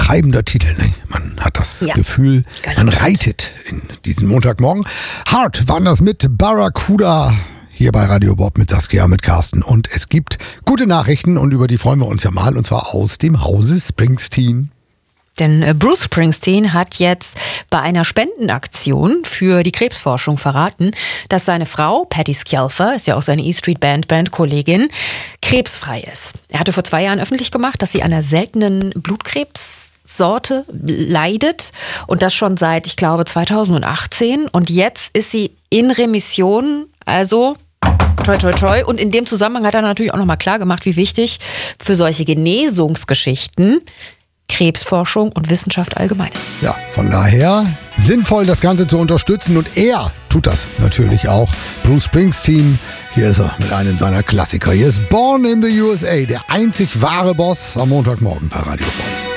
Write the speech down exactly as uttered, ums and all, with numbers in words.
treibender Titel. Ne? Man hat das Ja. Gefühl, Geiler man Shit. reitet in diesen Montagmorgen. Hart waren das mit Barracuda. Hier bei Radio Bob mit Saskia, mit Carsten. Und es gibt gute Nachrichten und über die freuen wir uns ja mal. Und zwar aus dem Hause Springsteen. Denn äh, Bruce Springsteen hat jetzt bei einer Spendenaktion für die Krebsforschung verraten, dass seine Frau, Patti Scialfa, ist ja auch seine E Street Band Bandkollegin, krebsfrei ist. Er hatte vor zwei Jahren öffentlich gemacht, dass sie an einer seltenen Blutkrebssorte leidet und das schon seit, ich glaube, zweitausendachtzehn. Und jetzt ist sie in Remission, also toi, toi, toi. Und in dem Zusammenhang hat er natürlich auch nochmal klar gemacht, wie wichtig für solche Genesungsgeschichten Krebsforschung und Wissenschaft allgemein ist. Ja, von daher sinnvoll, das Ganze zu unterstützen. Und er tut das natürlich auch. Bruce Springsteen, hier ist er mit einem seiner Klassiker. Hier ist Born in the U S A, der einzig wahre Boss am Montagmorgen bei Radio Bob.